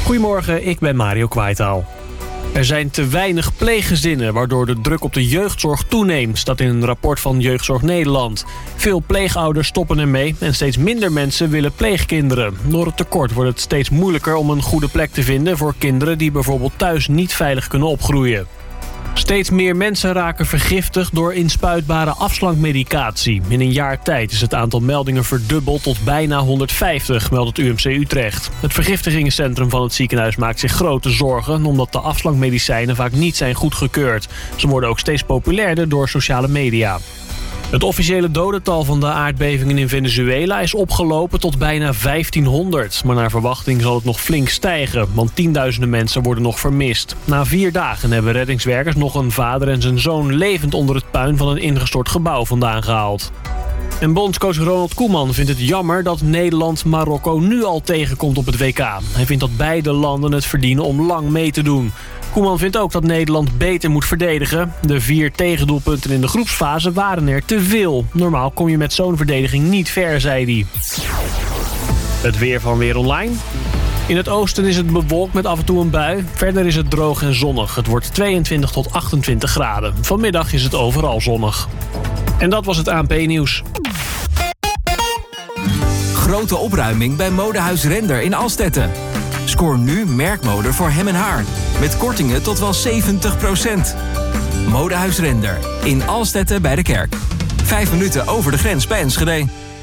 Goedemorgen, ik ben Mario Kwaitaal. Er zijn te weinig pleeggezinnen, waardoor de druk op de jeugdzorg toeneemt, staat in een rapport van Jeugdzorg Nederland. Veel pleegouders stoppen ermee en steeds minder mensen willen pleegkinderen. Door het tekort wordt het steeds moeilijker om een goede plek te vinden voor kinderen die bijvoorbeeld thuis niet veilig kunnen opgroeien. Steeds meer mensen raken vergiftigd door inspuitbare afslankmedicatie. In een jaar tijd is het aantal meldingen verdubbeld tot bijna 150, meldt het UMC Utrecht. Het vergiftigingscentrum van het ziekenhuis maakt zich grote zorgen, omdat de afslankmedicijnen vaak niet zijn goedgekeurd. Ze worden ook steeds populairder door sociale media. Het officiële dodental van de aardbevingen in Venezuela is opgelopen tot bijna 1500. Maar naar verwachting zal het nog flink stijgen, want tienduizenden mensen worden nog vermist. Na 4 dagen hebben reddingswerkers nog een vader en zijn zoon levend onder het puin van een ingestort gebouw vandaan gehaald. En bondscoach Ronald Koeman vindt het jammer dat Nederland Marokko nu al tegenkomt op het WK. Hij vindt dat beide landen het verdienen om lang mee te doen. Koeman vindt ook dat Nederland beter moet verdedigen. De 4 tegendoelpunten in de groepsfase waren er te veel. Normaal kom je met zo'n verdediging niet ver, zei hij. Het weer van Weer Online. In het oosten is het bewolkt met af en toe een bui. Verder is het droog en zonnig. Het wordt 22 tot 28 graden. Vanmiddag is het overal zonnig. En dat was het ANP-nieuws. Grote opruiming bij Modehuis Render in Alstetten. Scoor nu merkmode voor hem en haar. Met kortingen tot wel 70%. Modehuis Render in Alstetten bij de kerk. 5 minuten over de grens bij Enschede.